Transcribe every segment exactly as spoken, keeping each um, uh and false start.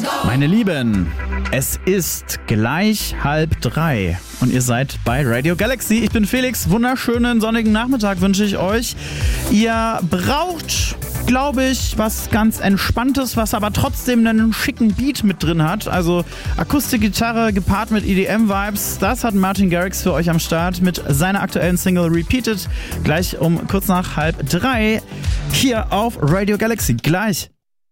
Meine Lieben, es ist gleich halb drei und ihr seid bei Radio Galaxy. Ich bin Felix, wunderschönen sonnigen Nachmittag wünsche ich euch. Ihr braucht, glaube ich, was ganz Entspanntes, was aber trotzdem einen schicken Beat mit drin hat. Also Akustikgitarre gepaart mit E D M-Vibes. Das hat Martin Garrix für euch am Start mit seiner aktuellen Single Repeated. Gleich um kurz nach halb drei hier auf Radio Galaxy. Gleich.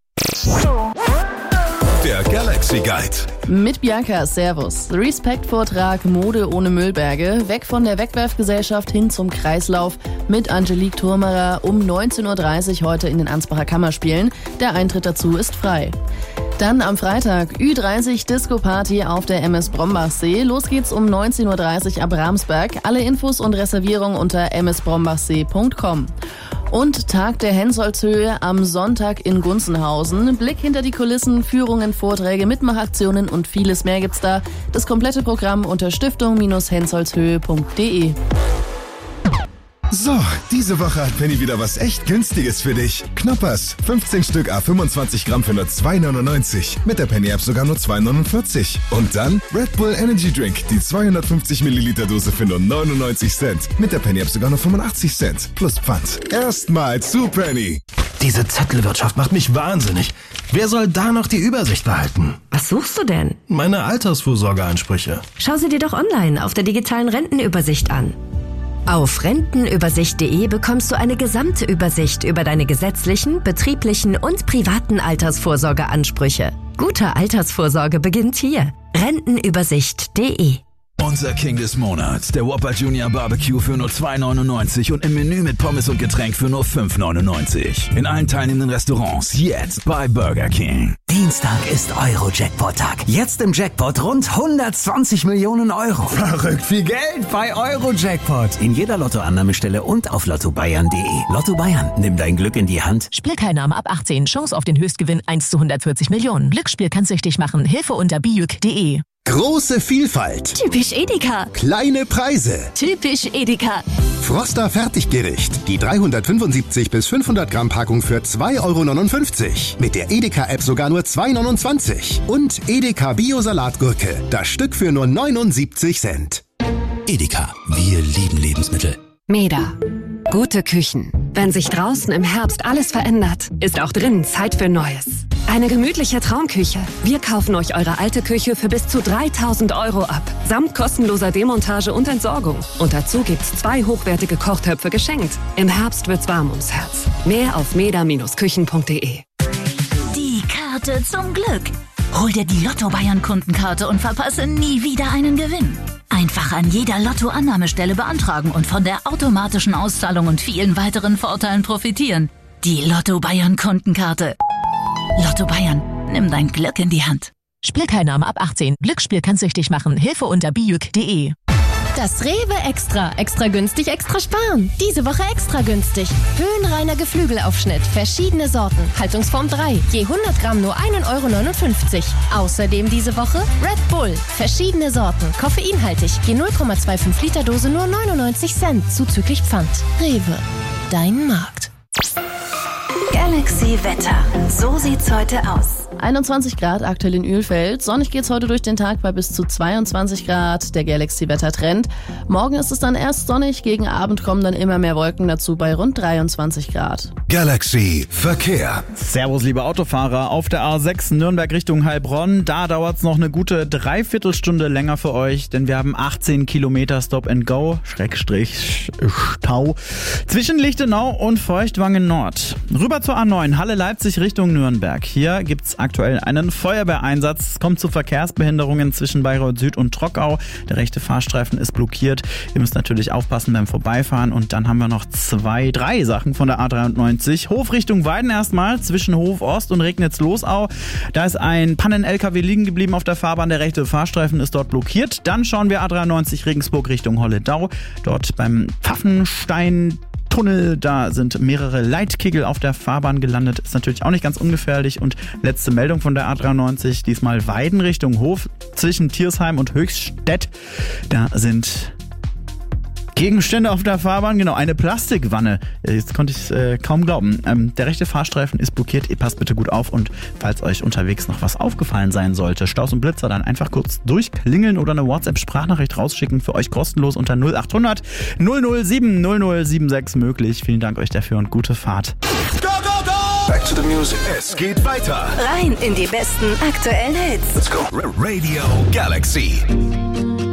Der Galaxy Guide. Mit Bianca, Servus. Respekt-Vortrag Mode ohne Müllberge. Weg von der Wegwerfgesellschaft hin zum Kreislauf mit Angelique Thurmerer um neunzehn Uhr dreißig heute in den Ansbacher Kammerspielen. Der Eintritt dazu ist frei. Dann am Freitag Ü dreißig Disco Party auf der M S Brombachsee. Los geht's um neunzehn Uhr dreißig ab Ramsberg. Alle Infos und Reservierung unter m s brombachsee punkt com. Und Tag der Hensolzhöhe am Sonntag in Gunzenhausen. Blick hinter die Kulissen, Führungen, Vorträge, Mitmachaktionen und vieles mehr gibt's da. Das komplette Programm unter stiftung Bindestrich hensolzhöhe punkt de. So, diese Woche hat Penny wieder was echt Günstiges für dich. Knoppers, fünfzehn Stück à fünfundzwanzig Gramm für nur zwei neunundneunzig. Mit der Penny App sogar nur zwei neunundvierzig. Und dann Red Bull Energy Drink, die zweihundertfünfzig Milliliter Dose für nur neunundneunzig Cent. Mit der Penny App sogar nur fünfundachtzig Cent. Plus Pfand. Erstmal zu Penny. Diese Zettelwirtschaft macht mich wahnsinnig. Wer soll da noch die Übersicht behalten? Was suchst du denn? Meine Altersvorsorgeansprüche. Schau sie dir doch online auf der digitalen Rentenübersicht an. Auf rentenübersicht punkt de bekommst du eine gesamte Übersicht über deine gesetzlichen, betrieblichen und privaten Altersvorsorgeansprüche. Gute Altersvorsorge beginnt hier. rentenübersicht punkt de. Unser King des Monats, der Whopper Junior Barbecue für nur zwei neunundneunzig und im Menü mit Pommes und Getränk für nur fünf neunundneunzig. In allen teilnehmenden Restaurants, jetzt bei Burger King. Dienstag ist Euro-Jackpot-Tag. Jetzt im Jackpot rund hundertzwanzig Millionen Euro. Verrückt viel Geld bei Euro-Jackpot. In jeder Lottoannahmestelle und auf lotto bayern punkt de. Lotto Bayern, nimm dein Glück in die Hand. Spielteilnahme ab achtzehn, Chance auf den Höchstgewinn eins zu hundertvierzig Millionen. Glücksspiel kann süchtig machen. Hilfe unter bijuk punkt de. Große Vielfalt. Typisch Edeka. Kleine Preise. Typisch Edeka. Froster Fertiggericht. Die dreihundertfünfundsiebzig bis fünfhundert Gramm Packung für zwei Euro neunundfünfzig. Mit der Edeka-App sogar nur zwei neunundzwanzig. Und Edeka Bio-Salatgurke. Das Stück für nur neunundsiebzig Cent. Edeka. Wir lieben Lebensmittel. Meda. Gute Küchen. Wenn sich draußen im Herbst alles verändert, ist auch drinnen Zeit für Neues. Eine gemütliche Traumküche. Wir kaufen euch eure alte Küche für bis zu dreitausend Euro ab. Samt kostenloser Demontage und Entsorgung. Und dazu gibt's zwei hochwertige Kochtöpfe geschenkt. Im Herbst wird's warm ums Herz. Mehr auf meda Bindestrich küchen punkt de. Die Karte zum Glück. Hol dir die Lotto Bayern Kundenkarte und verpasse nie wieder einen Gewinn. Einfach an jeder Lotto-Annahmestelle beantragen und von der automatischen Auszahlung und vielen weiteren Vorteilen profitieren. Die Lotto Bayern Kundenkarte. Lotto Bayern, nimm dein Glück in die Hand. Spielteilnahme ab achtzehn. Glücksspiel kann süchtig machen. Hilfe unter bijuk punkt de. Das Rewe Extra. Extra günstig, extra sparen. Diese Woche extra günstig. Höhenreiner Geflügelaufschnitt. Verschiedene Sorten. Haltungsform drei. Je hundert Gramm nur ein Euro neunundfünfzig. Außerdem diese Woche Red Bull. Verschiedene Sorten. Koffeinhaltig. Je null Komma fünfundzwanzig Liter Dose nur neunundneunzig Cent. Zuzüglich Pfand. Rewe. Dein Markt. Galaxy Wetter. So sieht's heute aus. einundzwanzig Grad aktuell in Ölfeld. Sonnig geht's heute durch den Tag bei bis zu zweiundzwanzig Grad. Der Galaxy-Wetter-Trend. Morgen ist es dann erst sonnig. Gegen Abend kommen dann immer mehr Wolken dazu bei rund dreiundzwanzig Grad. Galaxy Verkehr. Servus, liebe Autofahrer. Auf der A sechs Nürnberg Richtung Heilbronn. Da dauert's noch eine gute Dreiviertelstunde länger für euch, denn wir haben achtzehn Kilometer Stop and Go, Schrägstrich Stau, zwischen Lichtenau und Feuchtwangen Nord. Rüber zur A neun, Halle Leipzig Richtung Nürnberg. Hier gibt's aktuell einen Feuerwehreinsatz. Es kommt zu Verkehrsbehinderungen zwischen Bayreuth Süd und Trockau. Der rechte Fahrstreifen ist blockiert. Ihr müsst natürlich aufpassen beim Vorbeifahren. Und dann haben wir noch zwei, drei Sachen von der A dreiundneunzig. Hof Richtung Weiden erstmal, zwischen Hof Ost und Regnitz-Losau. Da ist ein Pannen-L K W liegen geblieben auf der Fahrbahn. Der rechte Fahrstreifen ist dort blockiert. Dann schauen wir A dreiundneunzig Regensburg Richtung Holledau. Dort beim Pfaffenstein Tunnel, da sind mehrere Leitkegel auf der Fahrbahn gelandet. Ist natürlich auch nicht ganz ungefährlich. Und letzte Meldung von der A dreiundneunzig, diesmal Weiden Richtung Hof zwischen Tiersheim und Höchststedt. Da sind Gegenstände auf der Fahrbahn, genau, eine Plastikwanne. Jetzt konnte ich es äh, kaum glauben. Ähm, der rechte Fahrstreifen ist blockiert. Ihr passt bitte gut auf und falls euch unterwegs noch was aufgefallen sein sollte, Staus und Blitzer, dann einfach kurz durchklingeln oder eine WhatsApp-Sprachnachricht rausschicken. Für euch kostenlos unter null acht hundert null null sieben null null sieben sechs möglich. Vielen Dank euch dafür und gute Fahrt. Go, go, go! Back to the music. Es geht weiter. Rein in die besten aktuellen Hits. Let's go. Radio Galaxy.